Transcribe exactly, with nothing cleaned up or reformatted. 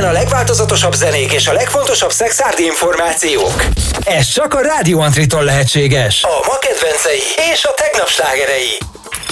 Innen a legváltozatosabb zenék és a legfontosabb szexárdi információk. Ez csak a Rádió Antriton lehetséges. A ma kedvencei és a tegnap slágerei.